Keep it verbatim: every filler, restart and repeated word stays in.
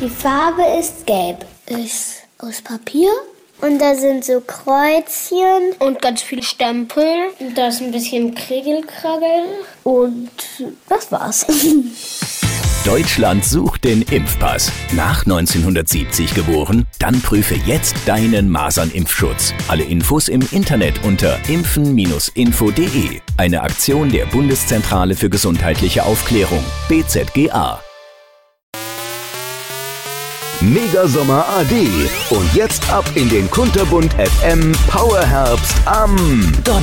Die Farbe ist gelb. Ist aus Papier. Und da sind so Kreuzchen. Und ganz viele Stempel. Und da ist ein bisschen Kriegelkraggel. Und das war's. Deutschland sucht den Impfpass. Nach neunzehnhundertsiebzig geboren? Dann prüfe jetzt deinen Masernimpfschutz. Alle Infos im Internet unter impfen Bindestrich info punkt de. Eine Aktion der Bundeszentrale für gesundheitliche Aufklärung, B Z G A. Megasommer A D. Und jetzt ab in den Kunterbunt F M Powerherbst am Donnerstag.